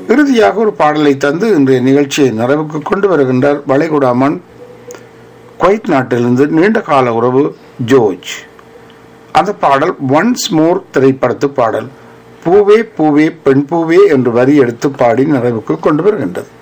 இறுதியாக ஒரு பாடலை தந்து இன்றைய நிகழ்ச்சியை நிறைவுக்கு கொண்டு வருகின்றார் வளைகுடாமன் குவைத் நாட்டிலிருந்து நீண்ட கால உறவு ஜோர்ஜ். அந்த பாடல் ஒன்ஸ் மோர் திரைப்படத்து பாடல். பூவே பூவே பெண் பூவே என்று வரி எடுத்து பாடி நிறைவுக்கு கொண்டு வருகின்றது.